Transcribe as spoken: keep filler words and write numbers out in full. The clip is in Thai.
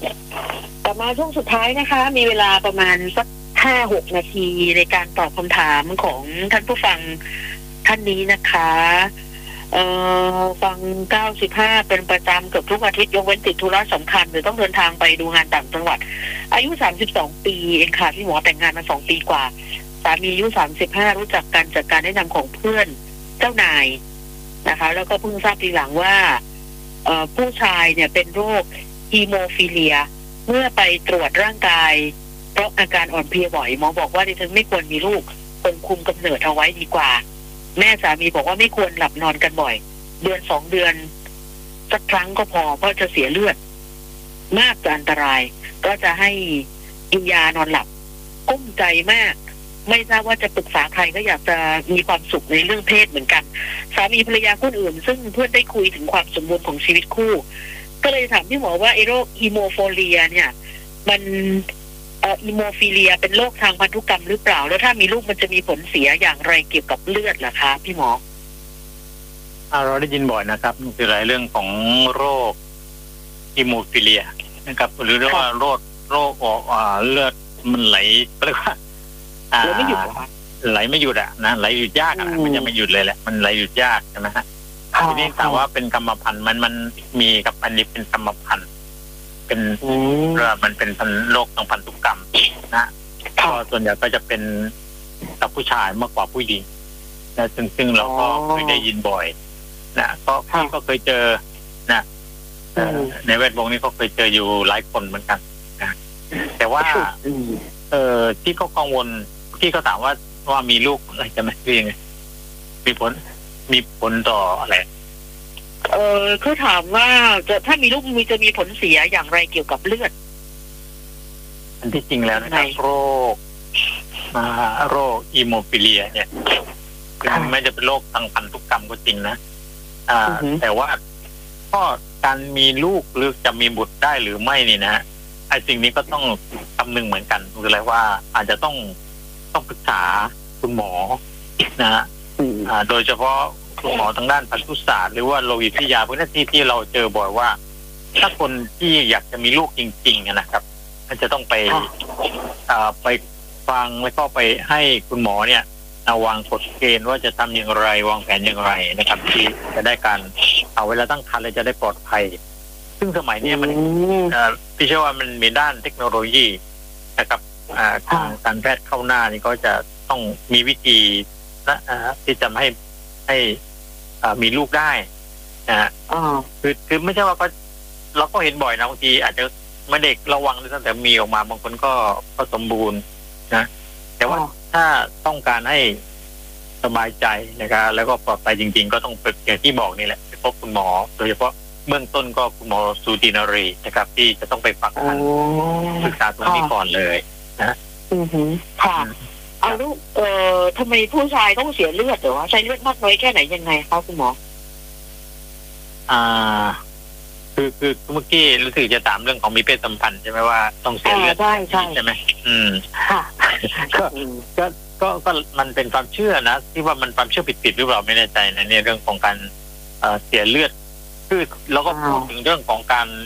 ต่อมาช่วงสุดท้ายนะคะ มีเวลาประมาณสักห้าหกนาทีในการตอบคำถามของท่านผู้ฟังท่านนี้นะคะเอ่อฟังเก้าสิบห้าเป็นประจำเกือบทุกอาทิตย์ยกเว้นติดธุระสำคัญหรือต้องเดินทางไปดูงานต่างจังหวัดอายุสามสิบสองปีเองค่ะพี่หมอแต่งงานมาสองปีกว่าสามีอายุสามสิบห้ารู้จักกันจากการแนะนำของเพื่อนเจ้านายนะคะแล้วก็เพิ่งทราบทีหลังว่าเอ่อผู้ชายเนี่ยเป็นโรคฮีโมฟิเลียเมื่อไปตรวจร่างกายเพราะอาการอ่อนเพลียบ่อยหมอบอกว่าดิฉันไม่ควรมีลูกควรคุมกำเนิดเอาไว้ดีกว่าแม่สามีบอกว่าไม่ควรหลับนอนกันบ่อยเดือนสองเดือนสักครั้งก็พอเพราะจะเสียเลือดมากจะอันตรายก็จะให้กินยานอนหลับกุ้มใจมากไม่ทราบว่าจะปรึกษาใครก็อยากจะมีความสุขในเรื่องเพศเหมือนกันสามีภรรยาคนอื่นซึ่งเพื่อนได้คุยถึงความสมบูรณ์ของชีวิตคู่ก็เลยถามพี่หมอว่าไอ้โรคฮีโมโฟเลียเนี่ยมันเอ่อฮีโมฟิเลียเป็นโรคทางพันธุกรรมหรือเปล่าแล้วถ้ามีลูกมันจะมีผลเสียอย่างไรเกี่ยวกับเลือดล่ะคะพี่หมอเราได้ยินบ่อยนะครับมันคือหลายเรื่องของโรคฮีโมฟิเลียนะครับหรือเรียกว่าโรคโรคออกเลือดมันไหลเรียกว่าไหลไม่หยุดไหลไม่หยุดอ่ะนะไหลหยุดยากอ่ะมันจะไม่หยุดเลยแหละมันไหลหยุดยากใช่ไหมฮะทีนี้ถามว่าเป็นกรรมพันธุ์มันมันมีกับอันนี้เป็นกรรมพันธุ์เป็นเรื่องมันเป็นพันโรคทางพันธุกรรมนะก็ส่วนใหญ่ก็จะเป็นกับผู้ชายมากกว่าผู้หญิงนะซึ่งซึ่งเราก็เคยได้ยินบ่อยนะก็พี่ก็เคยเจอนะในแวดวงนี้ก็เคยเจออยู่หลายคนเหมือนกันนะแต่ว่าเออที่เขากังวลที่เขาถามว่าว่ามีลูกอะไรจะไหมคือยังไงมีผลมีผลต่ออะไรเออคือถามว่าจะถ้ามีลูกมีจะมีผลเสียอย่างไรเกี่ยวกับเลือดอันที่จริงแล้วนะครับโรคมาโรคอีโมฟิเลียเนี่ยมันไม่จะเป็นโรคทางพันธุกรรมก็จริงนะอ่าแต่ว่าก็การมีลูกหรือจะมีบุตรได้หรือไม่นี่นะฮะไอ้สิ่งนี้ก็ต้องคำนึงเหมือนกันคืออะไรว่าอาจจะต้องต้องปรึกษาคุณหมอนะฮะอ่าโดยเฉพาะคุณหมอทางด้านพันธุศาสตร์หรือว่าโลหิตวิทยาพวกนี้ที่ที่เราเจอบ่อยว่าถ้าคนที่อยากจะมีลูกจริงๆนะครับมันจะต้องไปอ่าไปฟังแล้วก็ไปให้คุณหมอเนี่ยวางกฎเกณฑ์ว่าจะทำอย่างไรวางแผนอย่างไรนะครับที่จะได้การเอาเวลาตั้งครรภ์แล้วจะได้ปลอดภัยซึ่งสมัยนี้มันพี่เชื่อว่ามันมีด้านเทคโนโลยีนะครับทางการแพทย์เข้าหน้านี่ก็จะต้องมีวิธีนะที่จะให้ให้มีลูกได้นะฮะคือคือไม่ใช่ว่าก็เราก็เห็นบ่อยนะบางทีอาจจะไม่เด็กระวังตั้งแต่มีออกมาบางคนก็ก็สมบูรณ์นะแต่ว่าถ้าต้องการให้สบายใจนะครับแล้วก็ปลอดภัยจริงๆก็ต้องอย่างที่บอกนี่แหละไปพบคุณหมอโดยเฉพาะเบื้องต้นก็คุณหมอสูตินรีนะครับที่จะต้องไปฝักคันศึกษาตรงนี้ก่อนเลยนะอือฮึค่ะเอาลูกเอ่อทำไมผู้ชายต้องเสียเลือดหรือว่าใช้เลือดมากน้อยแค่ไหนยังไงคะคุณหมออ่าคือคือเมื่อกี้รู้สึกจะถามเรื่องของมีเพศสัมพันธ์ใช่ไหมว่าต้องเสียเลือดใช่ใช่ใช่ไหมอืมค่ะก็ก็ก็ก็มันเป็นความเชื่อนะที่ว่ามันความเชื่อผิดๆหรือเปล่าไม่แน่ใจนะในเรื่องของการเอ่อเสียเลือดคือเราก็พูดถึงเรื่องของการ